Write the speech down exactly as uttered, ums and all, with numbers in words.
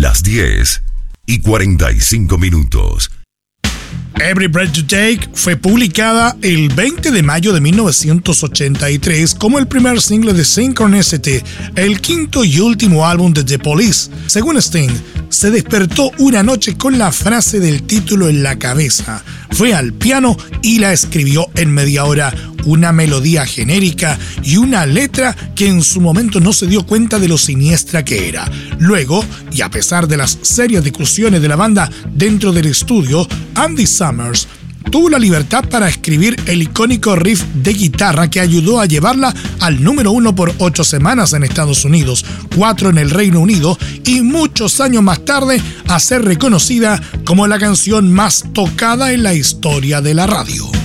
las diez y cuarenta y cinco minutos. Every Breath You Take fue publicada el veinte de mayo de mil novecientos ochenta y tres como el primer single de Synchronicity, el quinto y último álbum de The Police. Según Sting, se despertó una noche con la frase del título en la cabeza. Fue al piano y la escribió en media hora, una melodía genérica y una letra que en su momento no se dio cuenta de lo siniestra que era. Luego, y a pesar de las serias discusiones de la banda dentro del estudio, Andy Summers tuvo la libertad para escribir el icónico riff de guitarra que ayudó a llevarla al número uno por ocho semanas en Estados Unidos, cuatro en el Reino Unido y muchos años más tarde a ser reconocida como la canción más tocada en la historia de la radio.